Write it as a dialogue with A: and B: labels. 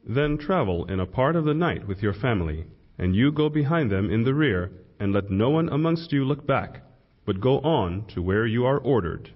A: Then travel in a part of the night with your family, and you go behind them in the rear, and let no one amongst you look back, but go on to where you are ordered.